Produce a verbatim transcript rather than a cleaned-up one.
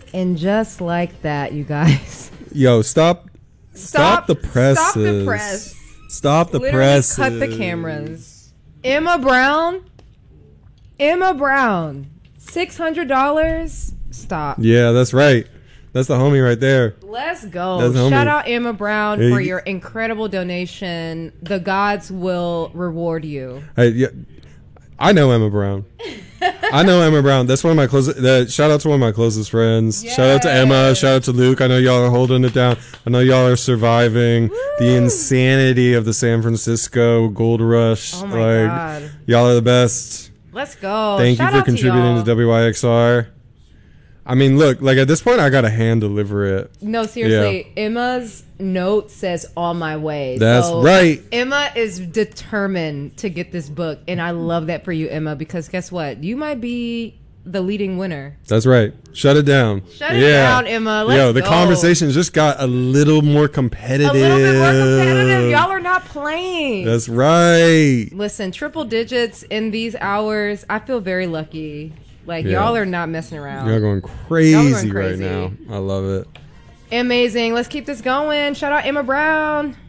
And just like that, you guys. Yo, stop. Stop, stop the presses. Stop the press. Stop the Literally presses. cut the cameras. Emma Brown. Emma Brown. six hundred dollars. Stop. Yeah, that's right. That's the homie right there. Let's go. That's the Shout homie. out Emma Brown Hey, for you- your incredible donation. The gods will reward you. Hey, yeah, I know Emma Brown. I know Emma Brown. That's one of my closest. Uh, shout out to one of my closest friends. Shout out to Emma. Yes. Shout out to Luke. I know y'all are holding it down. I know y'all are surviving the insanity of the San Francisco gold rush. Oh my like, God. y'all are the best. Let's go. Thank Shout you out for contributing y'all. to W Y X R. I mean, look, like at this point, I gotta hand deliver it. No, seriously. Emma's note says "on my way." That's So right. Emma is determined to get this book, and I love that for you, Emma. Because guess what? You might be the leading winner. That's right. Shut it down. Shut it down, Emma. Let's Yo, the go. conversation just got a little more competitive. A little bit more competitive. Y'all are not playing. That's right. Listen, triple digits in these hours. I feel very lucky. Like Yeah. y'all are not messing around. Y'all going crazy, Y'all going right crazy. now. I love it. Amazing. Let's keep this going. Shout out Emma Brown.